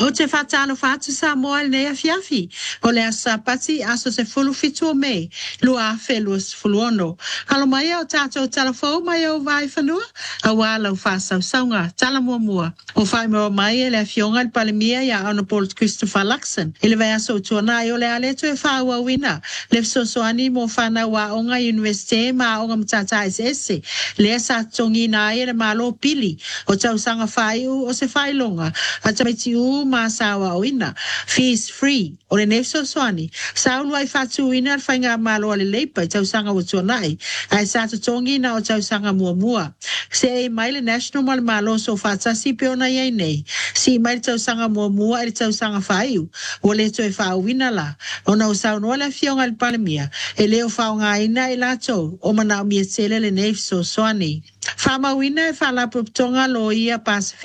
O te whatalo whatu sa moa le a fiafi. O le asa pati aso se fulu fitu o mei. Lua a whelus fuluono. Kalo mai o tātou talafou mai o vai whanua. A wālau whasau saunga. Tala mua mua. O whai mo mai e le a fionga le palemia ia ana Paul Christopher Luxon. Ele vai aso tuana i o le aleto e whaua wina. Le fsosoani mo whana wa onga universite ma onga mtata SS. Le sa tongi na e le malo pili. O tau sanga whaiu o se whailonga. A tamaiti u masawa oina fees free o le nefso swani saulu ai fatu ina fainga malo le leipa tau sanga watuanai ai sa tongi na o tau sanga mua se mai le national mal malo so fata si peona ye nei si mai tau sanga mua e tau sanga faiu o le to e fa wina la ona o sa no le fionga le palemia e leo fa nga ina i lato o mana mi sele le nefso swani Fama wina e fala proptonga loia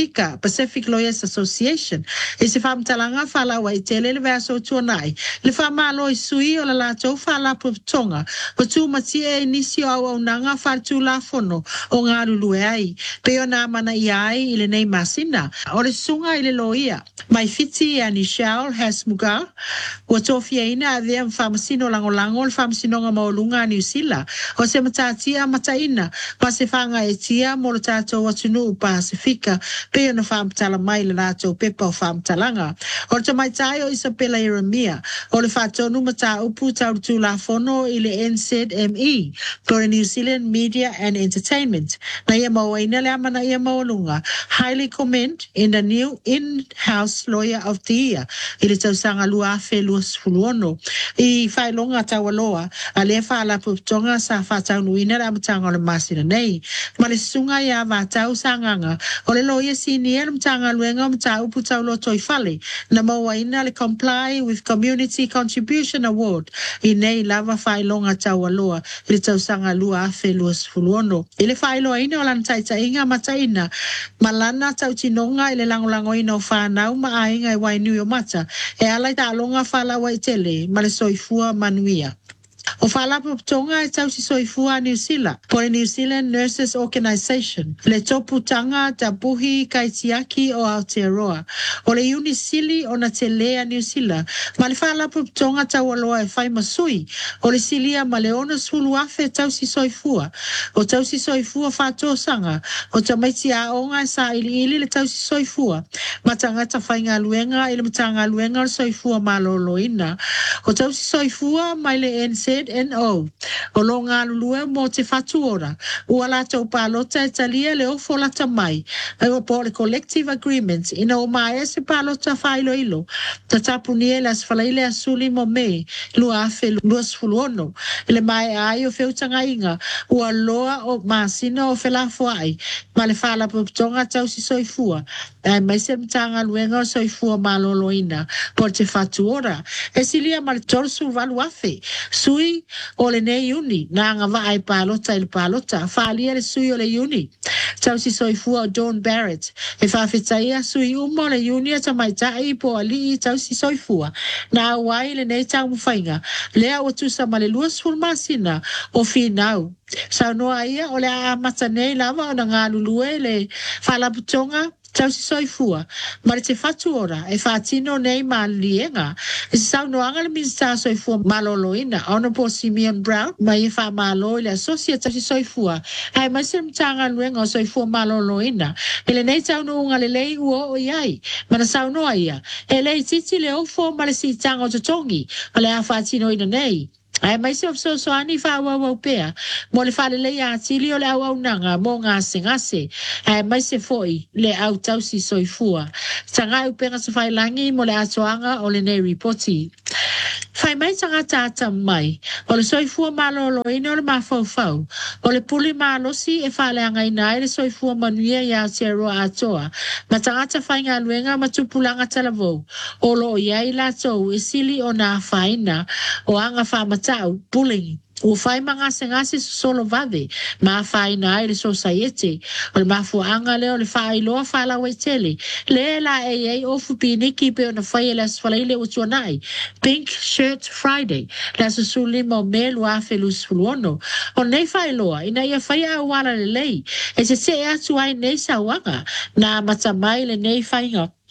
Pacific Lawyers Association. E se fam talanga fala wa itele le verso tuanai. Le fama loi sui o la lato fala proptonga. Patu mati e inisio au nanga fatu la fono o ngā lulu ai. Peo na mana iai ile nei masina. O le sunga ile loia. Mai fiti a Nishal Hasmuga. Ua tofia ina a vea mfamasino langolango le famasinonga maolunga New Zealand. O se matatia mataina. Pa se fanga e tia mo le tātou atunu Pasifika pe ona whaamtala mai le rātou pepa o whaamtalanga. O le tamaitai o Isabella Jeremia o le whātonu mata upu taurutu la fono i le NZME for New Zealand Media and Entertainment. Na ia mawaina le amana ia mawalunga. Highly comment in the new in-house lawyer of the year. I le tausanga lua afe luas fuluono. I whailonga tawaloa a le whaala putonga sa whātaunuina le amatanga o le masina nei. Ma le sunga ia vātau sanganga. O le loia senior mtanga luenga mta upu taulo toi fale. Na mawaina le comply with community contribution award. I nei lava whailonga taualoa. I le tausanga lua afe luas fuluono. I le whailoa ina o lan taita inga mataina. Malana tau tinonga i le langolango ina o whanau ma ainga i wainu o mata. E alai ta alonga whala waitele. Ma le soifua manuia. O whalapo tonga e tau si soifua New Zealand, po le New Zealand Nurses Organisation, le toputanga ta puhi kaitiaki o Aotearoa, o le unisili o na te lea New Zealand, ma le whalapo tonga tau aloa e whai masui, o le silia ma le ona sulu afe tau si soifua, o tau si soifua whato sanga, o ta maiti a onga sa ili le tau si soifua, ma tangata whainga luenga ili matanga luenga o soifua maloloina, o tau si soifua mai le NZNO. O lo ngā lulua mo te whatu ora. Ua la tau pālota e talia le ofo la tamai. E o po le collective agreements. Ina o mai se pālota whailo ilo. Ta tapu nie las whalaile a suli mo me. Lua afe luas fuluono. Ele mai ai o whiutanga inga. Ua loa o masina o whelafo ai. Ma le whala putonga tau si soifua. Ai mai se mtanga luenga o soifua maloloina. Po te whatu ora. E silia ma le torsu valu afe. Sui o le nei uni, na nga vai palota il palota, whaalia le sui o le uni. Tau si soifua o Dawn Barrett, e whawhitaia sui umo le uni a tamaitai po ali tau si soifua. Na wai le nei tau mwhainga, lea o tusa ma le luas fulmasina o finau. Sau noa ia o le a matanei lava o na ngā lulue le whalaputonga, tau si soifua, ma le te whatu ora, e whatino nei ma lienga. E se sau noanga le minsta soifua maloloina, Honorable Simeon Brown, ma i wha malo i le associate tau si soifua. Ai mai se mtanga luenga o soifua maloloina. E le nei tau nounga le lei ua o iai, ma na sau noa ia. E lei titi le ofo ma le si tanga o totongi, ma le a whatino ina nei. Ai mai se so ani fa wa pea mo le fale le ya tili o le au nanga mo nga singase ai mai se foi le au tau si soifua tanga u penga se fai langi mo le atoanga o le nei reporti fai mai tanga tata mai o le soifua malolo ina o le mafau o le puli malosi e fale anga ina le soifua manuia ya tero atoa ma tanga ta fai nga luenga ma tupulanga talavo o lo ia ila to e sili o na faina o anga fa tau bullying o fai manga sengasi solo vade ma fai na ile society o ma fu anga le o le fai lo fa la wetele le la e o fu piniki pe na fai la sfala ile o tuanai pink shirt friday la su limo mel wa felus fuluono o nei fai lo ina ia fai a wala le lei e se atu ai nei sa wanga na matamai le nei fai nga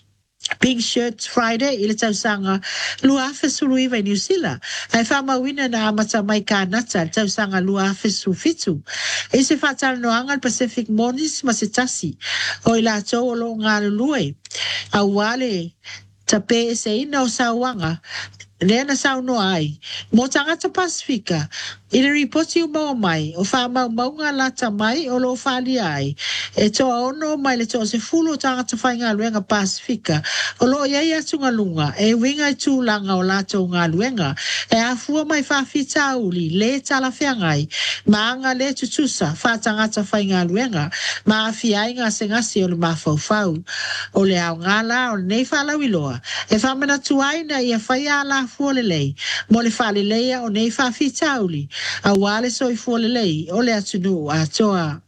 Pink Shirts Friday ile tau sanga lua fesulu iwa New Zealand. Ai whama wina na amata mai ka nata tau sanga lua fesu fitu. E se whatara no angan Pacific Mornings ma se tasi. O ila tau o lo ngā lulue. A wale tape se ina o sawanga. Nena sau no ai. Mo tangata Pasifika. Ina ripoti umau mai. O wha maunga lata mai o lo whali ai. E toa ono mai le toa se fulu tangata whainga luenga Pasifika. O lo iai atunga lunga. E winga i tūlanga o lato ngā luenga. E afua mai whawhita uli. Le tala whiangai. Maanga le tutusa. Whatangata whainga luenga. Ma awhiai ngā sengasi o le mawhauwhau. O le au ngala o nei whalawiloa. E whamana tuaina ia whaia ala fuolelei. Mo le whaleleia o nei whawhita uli. A wale so I fuolelei. O le atunu a toa.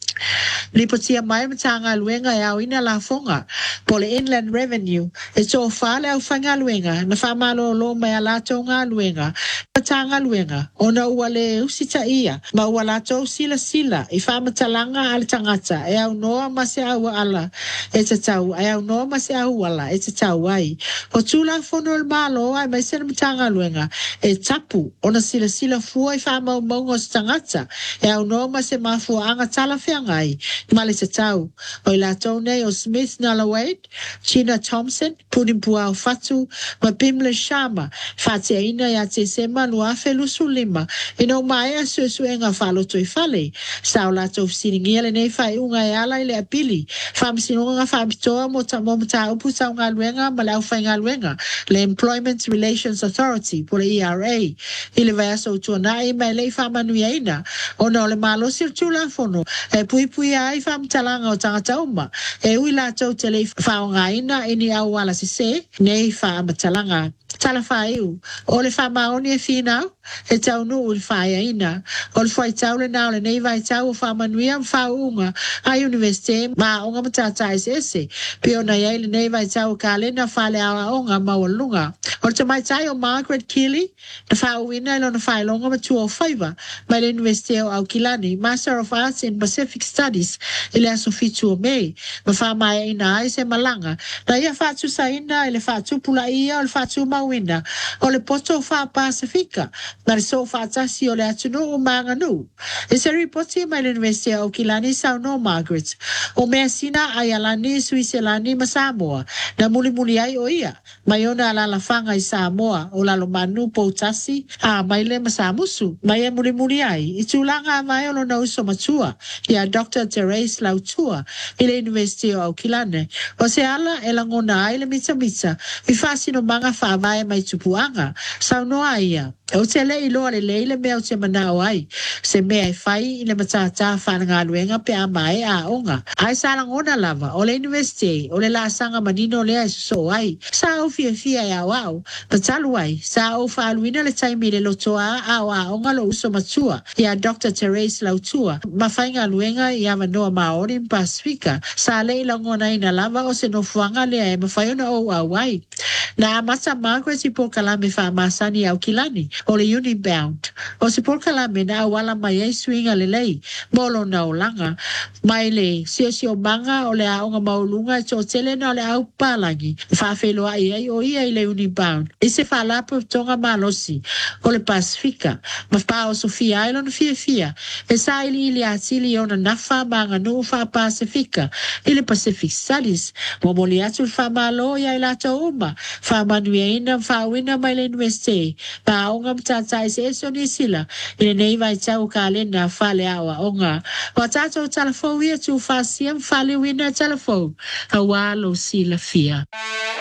Lipotia mai matanga luenga e au ina la fonga. Po le Inland Revenue. E so whale au whanga luenga. Na whamalo lo mai a lato ngā luenga. Matanga luenga. Ona ua le usita ia. Ma ua lato sila. I whamatalanga ala tangata. E au noa mase au ala. E te tau. E au noa mase au ala. E te tau ai. O tūla fono el malo ai mai sena matanga luenga. E tapu. Ona sila fua I whamau maungo tangata. E au noa mase mafua anga tala whianga ai. Male te tau. O I lato nei o Smith Nala Wade. China Thompson. Punimpua o Fatu. Ma Pimle Sharma. Fatia ina ya te sema lua felusu lima. Ino mai a suesuenga whaloto I whale. Sao lato fisiningia le nei whai unga e ala I le apili. Whamsinunga whamitoa mo ta upu sa unga luenga ma le au whai ngā luenga. Le Employment Relations Authority po le ERA. I le vai aso utua I mai le whamanui aina. O na o le malo sir tūla fono. E pui ai whamtalanga o tangata uma. E ui lato te le whaonga ina ini au wala se nei whamatalanga. Tala whaiu. O le whamaoni e whinau. E tau nu ul whaia ina. O le whai tau le nao le nei vai tau o whamanuia whaunga a universite ma onga matata ese. Pio na iei le nei vai tau ka lena whale awa onga mawalunga. O le tamai tai o Margaret Keeley. Na whauina ilo na whailonga ma 205. Mai le universite o Aukilani. Master of Arts in Pacific Studies. Ile aso fitu o mei. Ma whamaya ina ai se malanga. Na ia whatu sa ina ile whatu pula ia o le whatu mawina. O le poto wha Pasifika. Ma le so whatasi o le atunu o manganu. E se ripoti mai le universite o Aukilani sau no Margaret. O mea sina ai alani Suiselani ma Samoa. Na muli ai o ia. Mai ona ala la fanga I Samoa. O lalo manu poutasi. A mai le ma Samusu. Mai e muli ai. I tūlanga mai o lo na uso matua. Ia Dr. Therese Lautua. I le universite o Aukilani. O se ala e langona ai le mita. I whasino manga whawae mai tupuanga. Sau noa ia. O te le ilo le leile mea o te manao ai. Se mea e whai I le matata whananga luenga pe a mai a onga. Ai sa langona lava. O le universite. O le la sanga manino lea e so ai. Sa au fia e au au. Patalu ai. Sa au whaaluina le taimi le lotoa a onga lo uso matua. Ia Dr. Therese Lautua. Ma whainga luenga I amanoa maori Pasifika. Sa le langona ina lava o se no fuanga lea e mawhaiona o awai. Na amata Margaret I po kalame whaamasani au kilani. O le Unibound. O se por kalame na awala mai e swinga le lei. Molo na o langa. Mai le sio manga o le aonga maulunga so tele na o le au palangi. Whawheloa ai o ia I le Unibound. I se whalapo tonga malosi. O le Pasifika. Ma wha o Sofia Island fia. E sa ili atili o na nafa manga no wha Pasifika. I le Pacific Studies. Momoli atu wha malo ia I lata uma. Wha manueina wha wina mai le universite. Pa onga mtata ese ni sila. Ile nei vai tau ka lena whale awa onga. Wa tato telefon ia tu wha siam whale wina telefon. Hawalo sila fia.